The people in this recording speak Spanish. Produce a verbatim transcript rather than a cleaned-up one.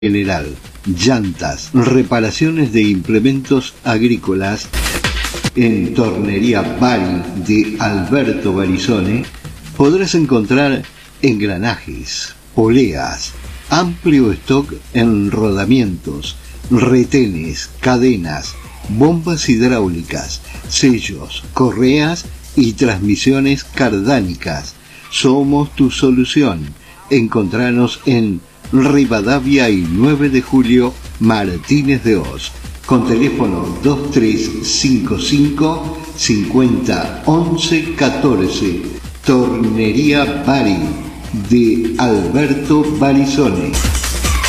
general, llantas, reparaciones de implementos agrícolas. En Tornería Bari de Alberto Barizone podrás encontrar engranajes, poleas, amplio stock en rodamientos, retenes, cadenas, bombas hidráulicas, sellos, correas y transmisiones cardánicas. Somos tu solución. Encontranos en Rivadavia y nueve de julio, Martínez de Oz, con teléfono dos tres cinco cinco, cincuenta, once, catorce. Tornería Bari de Alberto Barizone.